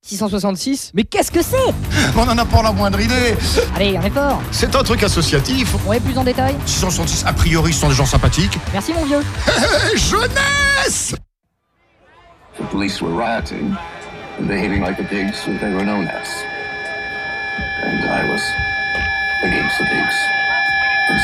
666. Mais qu'est-ce que c'est? On n'en a pas la moindre idée. Allez, on est fort. C'est un truc associatif. Ouais, plus en détail. 666, a priori, ce sont des gens sympathiques. Merci mon vieux. Jeunesse! The police were rioting and behaving like the pigs that they were known as. And I was against the pigs.